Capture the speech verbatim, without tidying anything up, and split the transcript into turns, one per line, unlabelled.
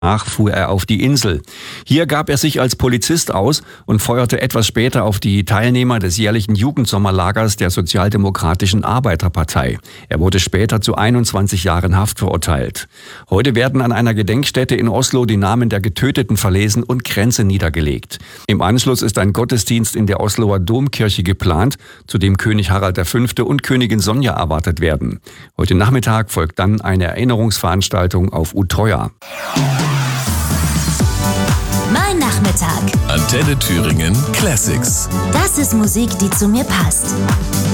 Danach fuhr er auf die Insel. Hier gab er sich als Polizist aus und feuerte etwas später auf die Teilnehmer des jährlichen Jugendsommerlagers der Sozialdemokratischen Arbeiterpartei. Er wurde später zu einundzwanzig Jahren Haft verurteilt. Heute werden an einer Gedenkstätte in Oslo die Namen der Getöteten verlesen und Kränze niedergelegt. Im Anschluss ist ein Gottesdienst in der Osloer Domkirche geplant, zu dem König Harald der Fünfte und Königin Sonja erwartet werden. Heute Nachmittag folgt dann eine Erinnerungsveranstaltung auf Utøya.
Mein Nachmittag.
Antenne Thüringen Classics.
Das ist Musik, die zu mir passt.